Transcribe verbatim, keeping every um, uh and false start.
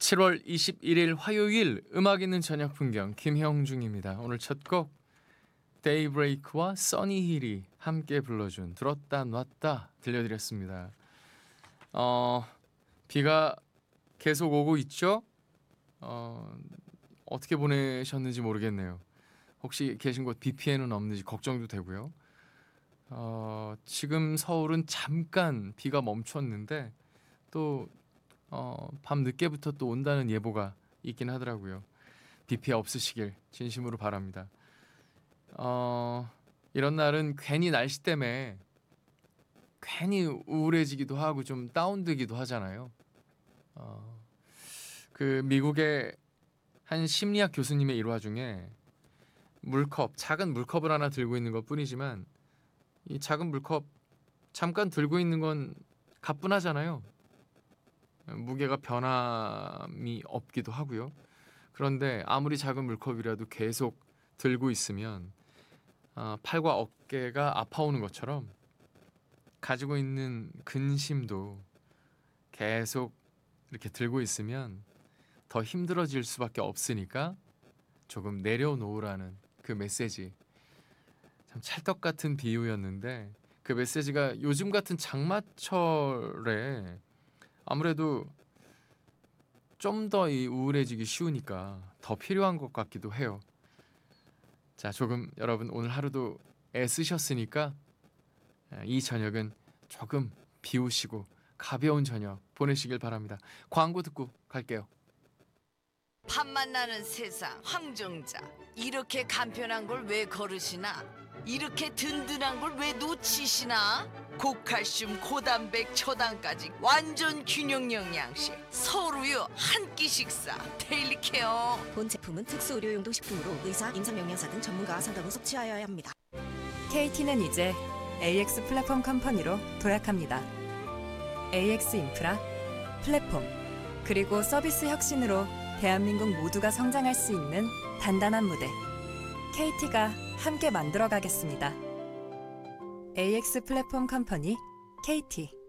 칠월 이십일일 화요일 음악 있는 저녁 풍경 김형중입니다. 오늘 첫 곡 데이브레이크와 써니힐이 함께 불러준 들었다 놨다 들려드렸습니다. 어, 비가 계속 오고 있죠? 어, 어떻게 보내셨는지 모르겠네요. 혹시 계신 곳 비 피해는 없는지 걱정도 되고요. 어, 지금 서울은 잠깐 비가 멈췄는데 또 어, 밤 늦게부터 또 온다는 예보가 있긴 하더라고요. 비 피해 없으시길 진심으로 바랍니다. 어, 이런 날은 괜히 날씨 때문에 괜히 우울해지기도 하고 좀 다운되기도 하잖아요. 어, 그 미국의 한 심리학 교수님의 일화 중에 물컵, 작은 물컵을 하나 들고 있는 것 뿐이지만 이 작은 물컵 잠깐 들고 있는 건 가뿐하잖아요. 무게가 변함이 없기도 하고요. 그런데 아무리 작은 물컵이라도 계속 들고 있으면 어, 팔과 어깨가 아파오는 것처럼 가지고 있는 근심도 계속 이렇게 들고 있으면 더 힘들어질 수밖에 없으니까 조금 내려놓으라는 그 메시지. 참 찰떡 같은 비유였는데 그 메시지가 요즘 같은 장마철에 아무래도 좀 더 이 우울해지기 쉬우니까 더 필요한 것 같기도 해요. 자, 조금 여러분 오늘 하루도 애쓰셨으니까 이 저녁은 조금 비우시고 가벼운 저녁 보내시길 바랍니다. 광고 듣고 갈게요. 밥만 나는 세상 황정자, 이렇게 간편한 걸 왜 거르시나? 이렇게 든든한 걸 왜 놓치시나? 고칼슘 고단백 초당까지 완전 균형 영양식 서울우유 한 끼 식사 데일리 케어. 본 제품은 특수 의료용도 식품으로 의사, 임상영양사 등 전문가와 상담 후 섭취하여야 합니다. 케이티는 이제 에이엑스 플랫폼 컴퍼니로 도약합니다. 에이엑스 인프라, 플랫폼, 그리고 서비스 혁신으로 대한민국 모두가 성장할 수 있는 단단한 무대. 케이티가 함께 만들어가겠습니다. 에이엑스 플랫폼 컴퍼니 케이티.